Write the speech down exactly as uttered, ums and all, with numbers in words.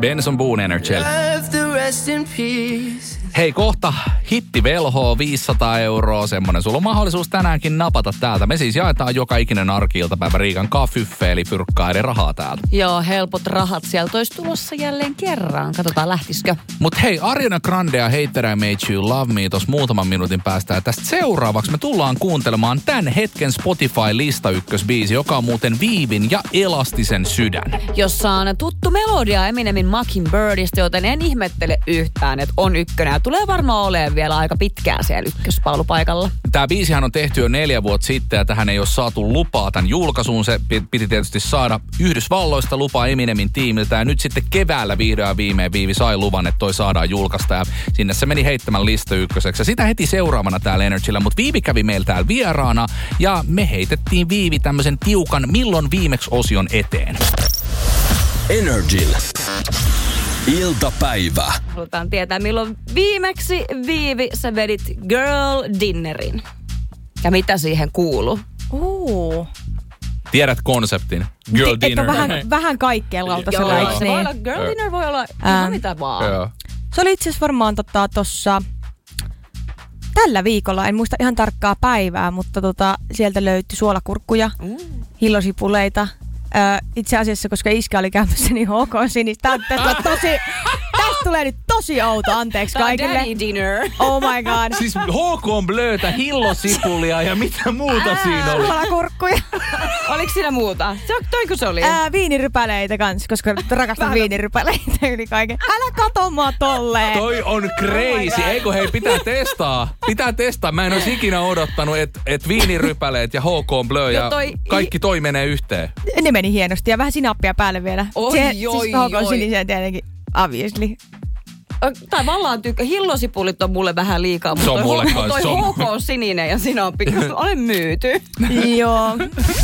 Benson Boone Energy. Hei, kohta hitti velhoo viisisataa euroa, semmonen. Sulla on mahdollisuus tänäänkin napata täältä. Me siis jaetaan joka ikinen arki-iltapäivä Riikan kafyffe, eli fyrkkaiden rahaa täältä. Joo, helpot rahat sieltä olisi tulossa jälleen kerran. Katsotaan, lähtisikö. Mut hei, Ariana Grande ja Hater I Made You Love Me tossa muutaman minuutin päästä. Ja tästä seuraavaksi me tullaan kuuntelemaan tämän hetken Spotify-lista ykkösbiisi, joka on muuten Viivin ja Elastisen sydän. Jossa on tuttu melodia Eminemin Mockingbirdista, joten en ihmettele yhtään, että on ykkönen. Tulee varmaan olemaan vielä aika pitkään siellä ykköspallupaikalla. Tämä biisihän on tehty jo neljä vuotta sitten ja tähän ei ole saatu lupaa tämän julkaisuun. Se piti tietysti saada Yhdysvalloista lupaa Eminemin tiimiltä ja nyt sitten keväällä vihdoin viimein Viivi sai luvan, että toi saadaan julkaista ja sinne se meni heittämään lista ykköseksi. Ja sitä heti seuraavana täällä Energyllä, mutta Viivi kävi meillä täällä vieraana ja me heitettiin Viivi tämmöisen tiukan milloin viimeksi osion eteen. Energyllä. Iltapäivä. Halutaan tietää, milloin viimeksi Viivi sä vedit girl dinnerin. Ja mitä siihen kuuluu? Uh. Tiedät konseptin. Girl Ti- dinner. Vähän, vähän kaikkea lautasella, Joo, eikö se voi niin? olla, girl dinner voi olla Ähm, ihan mitä vaan. Joo. Se oli itse asiassa varmaan tota, tossa tällä viikolla, en muista ihan tarkkaa päivää, mutta tota, sieltä löytyi suolakurkkuja, mm. hillosipuleita. Ö, itse asiassa, koska iskä oli käymässä niin H K:si, niin tästä tosi... Tästä tulee nyt tosi outo, anteeksi kaikille. Daddy dinner. Oh my god. Siis H K blöötä, hillosipulia ja mitä muuta siinä oli? Suolakurkkuja. Oliko siinä muuta? Se, toiko se oli? Ää, viinirypäleitä kans, koska rakastan viinirypäleitä yli kaiken. Älä kato mua tolleen. Toi on crazy. Oh Eikö hei, pitää testaa. Pitää testaa. Mä en olisi ikinä odottanut, että et viinirypäleet ja H K blö ja toi- kaikki toi menee yhteen. Ne meni hienosti ja vähän sinappia päälle vielä. Oi, Se, oi, siis H K oi. sinisen tietenkin obviously. Tai vallaan tykkää. Hillosipulit on mulle vähän liikaa, mutta Se on toi, mulle H- kans, toi se on- H K on sininen ja siinä on pikku, olen myyty. Joo.